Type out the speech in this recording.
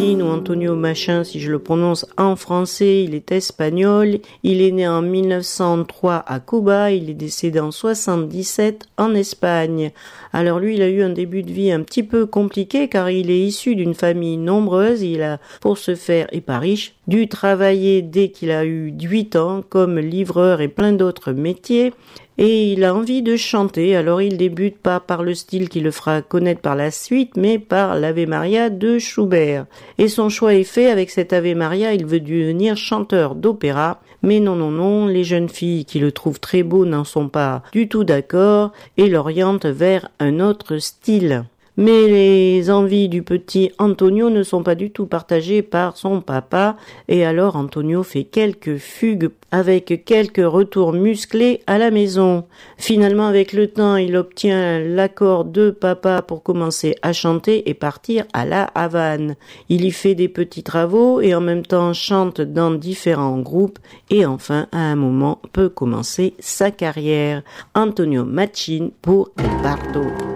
Machín ou Antonio Machin si je le prononce en français, il est espagnol, il est né en 1903 à Cuba, il est décédé en 77 en Espagne. Alors lui, il a eu un début de vie un petit peu compliqué car il est issu d'une famille nombreuse, il a, pour ce faire, et pas riche, dû travailler dès qu'il a eu 8 ans comme livreur et plein d'autres métiers. Et il a envie de chanter, alors il débute pas par le style qui le fera connaître par la suite, mais par l'Ave Maria de Schubert. Et son choix est fait, avec cet Ave Maria, il veut devenir chanteur d'opéra. Mais non, les jeunes filles qui le trouvent très beau n'en sont pas du tout d'accord et l'orientent vers un autre style. Mais les envies du petit Antonio ne sont pas du tout partagées par son papa et alors Antonio fait quelques fugues avec quelques retours musclés à la maison. Finalement, avec le temps, il obtient l'accord de papa pour commencer à chanter et partir à La Havane. Il y fait des petits travaux et en même temps chante dans différents groupes et enfin, à un moment, peut commencer sa carrière. Antonio Machín pour El Bardo.